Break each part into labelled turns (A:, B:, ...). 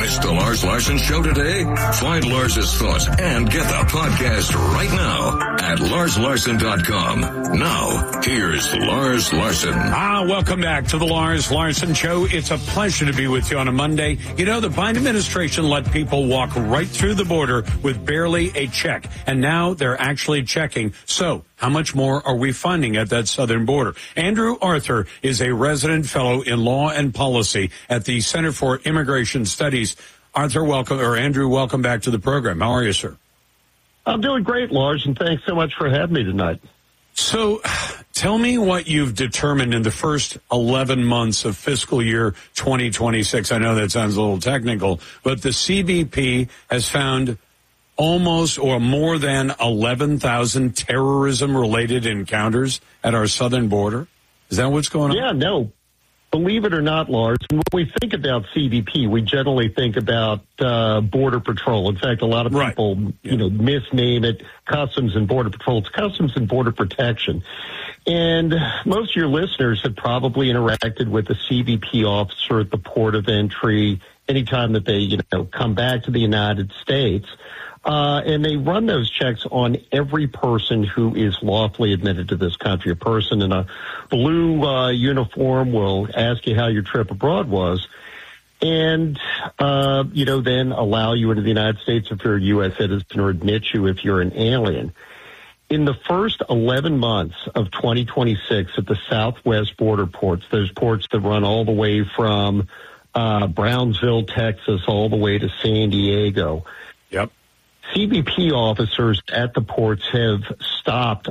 A: Missed the Lars Larson Show today? Find Lars's thoughts and get the podcast right now at LarsLarson.com. Now, here's Lars Larson.
B: Welcome back to the Lars Larson Show. It's a pleasure to be with you on a Monday. You know, the Biden administration let people walk right through the border with barely a check, and now they're actually checking. So, how much more are we finding at that southern border? Andrew Arthur is a resident fellow in law and policy at the Center for Immigration Studies. Andrew, welcome back to the program. How are you, sir?
C: I'm doing great, Lars, and thanks so much for having me tonight.
B: So, tell me what you've determined in the first 11 months of fiscal year 2026. I know that sounds a little technical, but the CBP has found almost or more than 11,000 terrorism-related encounters at our southern border. Is that what's going on?
C: Yeah, no. Believe it or not, Lars, when we think about CBP, we generally think about Border Patrol. In fact, a lot of people, misname it Customs and Border Patrol. It's Customs and Border Protection. And most of your listeners have probably interacted with a CBP officer at the port of entry anytime that they, come back to the United States. And they run those checks on every person who is lawfully admitted to this country. A person in a blue uniform will ask you how your trip abroad was and, then allow you into the United States if you're a U.S. citizen or admit you if you're an alien. In the first 11 months of 2026 at the southwest border ports, those ports that run all the way from Brownsville, Texas, all the way to San Diego.
B: Yep.
C: CBP officers at the ports have stopped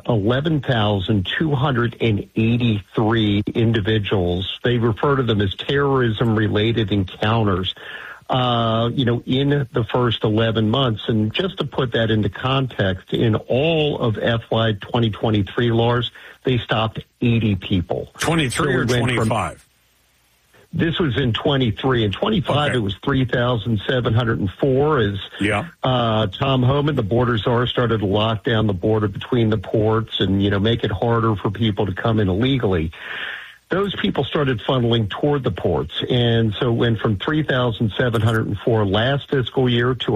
C: 11,283 individuals. They refer to them as terrorism-related encounters, in the first 11 months. And just to put that into context, in all of FY 2023, Lars, they stopped 80 people.
B: 23 or 25?
C: This was in 23. In 25, It was 3,704 as Tom Homan, the border czar, started to lock down the border between the ports and, make it harder for people to come in illegally. Those people started funneling toward the ports. And so it went from 3,704 last fiscal year to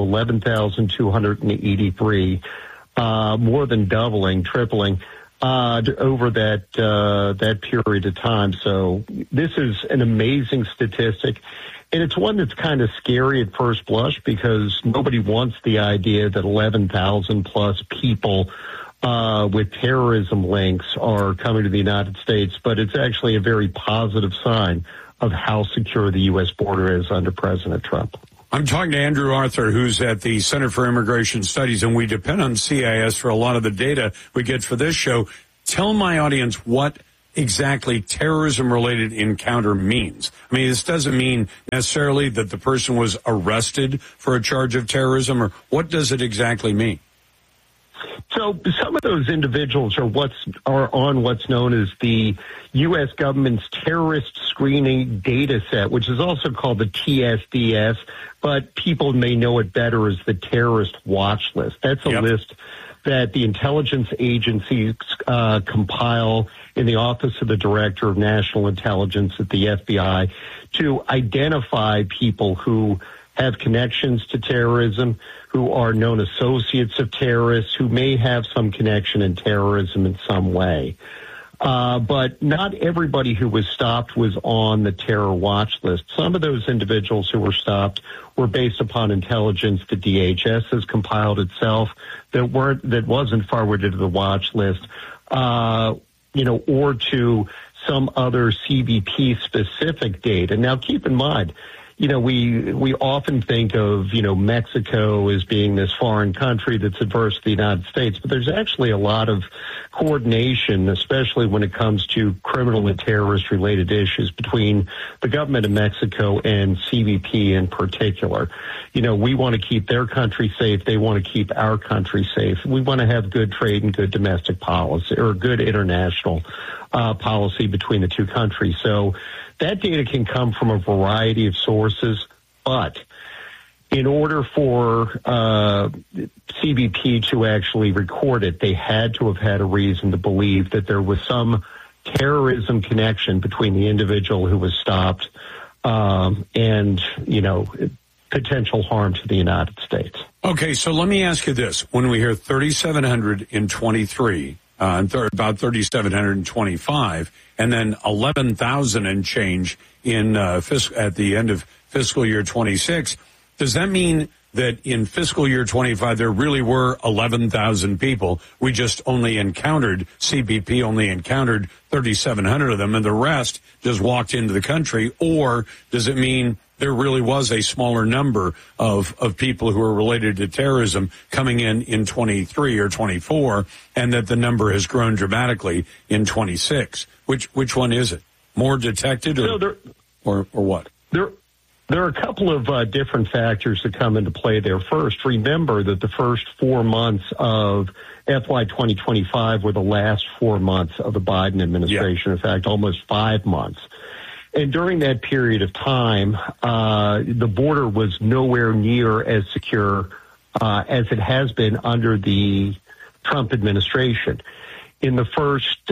C: 11,283, more than doubling, tripling. Over that period of time. So this is an amazing statistic. And it's one that's kind of scary at first blush because nobody wants the idea that 11,000 plus people with terrorism links are coming to the United States. But it's actually a very positive sign of how secure the U.S. border is under President Trump.
B: I'm talking to Andrew Arthur, who's at the Center for Immigration Studies, and we depend on CIS for a lot of the data we get for this show. Tell my audience what exactly terrorism-related encounter means. I mean, this doesn't mean necessarily that the person was arrested for a charge of terrorism, or what does it exactly mean?
C: So some of those individuals are on what's known as the U.S. government's terrorist screening data set, which is also called the TSDS, but people may know it better as the terrorist watch list. That's a list that the intelligence agencies compile in the Office of the Director of National Intelligence at the FBI to identify people who have connections to terrorism, who are known associates of terrorists, who may have some connection in terrorism in some way. But not everybody who was stopped was on the terror watch list. Some of those individuals who were stopped were based upon intelligence the DHS has compiled itself that wasn't forwarded to the watch list, or to some other CBP specific data. Now, keep in mind, we often think of, Mexico as being this foreign country that's adverse to the United States, but there's actually a lot of coordination, especially when it comes to criminal and terrorist related issues between the government of Mexico and CBP in particular. We want to keep their country safe. They want to keep our country safe. We want to have good trade and good domestic policy or good international policy between the two countries. So that data can come from a variety of sources, but in order for CBP to actually record it, they had to have had a reason to believe that there was some terrorism connection between the individual who was stopped and potential harm to the United States.
B: Okay, so let me ask you this. When we hear 3,723, about 3,725, and then 11,000 and change in at the end of fiscal year 26, does that mean that in fiscal year 25 there really were 11,000 people? We just only encountered, CBP only encountered 3,700 of them, and the rest just walked into the country? Or does it mean there really was a smaller number of people who are related to terrorism coming in 23 or 24, and that the number has grown dramatically in 26? Which one is it? More detected or what? There
C: are a couple of different factors that come into play there. First, remember that the first 4 months of FY 2025 were the last 4 months of the Biden administration. Yeah. In fact, almost 5 months. And during that period of time, the border was nowhere near as secure as it has been under the Trump administration. In the first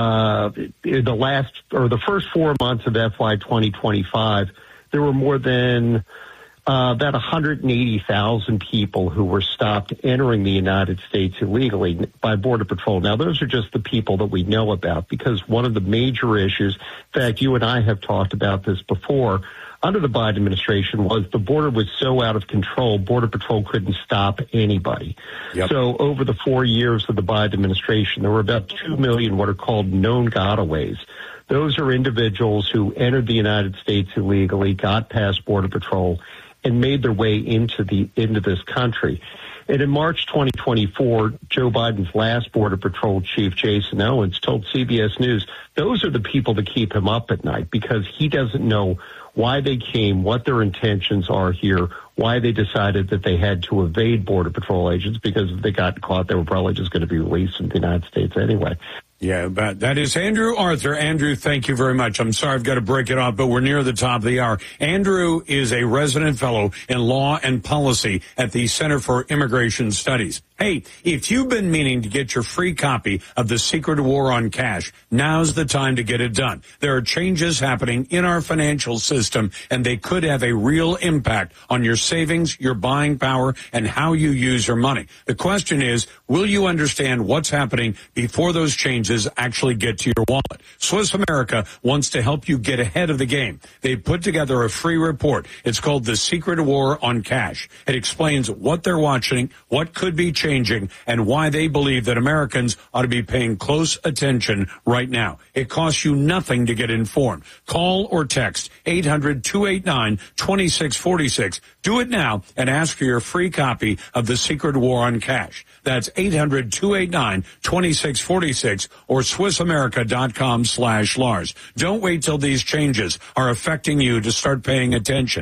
C: 4 months of FY 2025, there were more than about 180,000 people who were stopped entering the United States illegally by Border Patrol. Now, those are just the people that we know about, because one of the major issues, in fact, you and I have talked about this before, under the Biden administration, was the border was so out of control, Border Patrol couldn't stop anybody. Yep. So over the 4 years of the Biden administration, there were about 2 million what are called known gotaways. Those are individuals who entered the United States illegally, got past Border Patrol, and made their way into this country. And in March 2024, Joe Biden's last Border Patrol chief, Jason Owens, told CBS News, those are the people that keep him up at night, because he doesn't know why they came, what their intentions are here, why they decided that they had to evade Border Patrol agents, because if they got caught, they were probably just going to be released from the United States anyway.
B: Yeah, but that is Andrew Arthur. Andrew, thank you very much. I'm sorry I've got to break it off, but we're near the top of the hour. Andrew is a resident fellow in law and policy at the Center for Immigration Studies. Hey, if you've been meaning to get your free copy of The Secret War on Cash, now's the time to get it done. There are changes happening in our financial system, and they could have a real impact on your savings, your buying power, and how you use your money. The question is, will you understand what's happening before those changes actually get to your wallet? Swiss America wants to help you get ahead of the game. They put together a free report. It's called The Secret War on Cash. It explains what they're watching, what could be changing, and why they believe that Americans ought to be paying close attention right now. It costs you nothing to get informed. Call or text 800-289-2646. Do it now and ask for your free copy of The Secret War on Cash. That's 800-289-2646 or SwissAmerica.com/Lars. Don't wait till these changes are affecting you to start paying attention.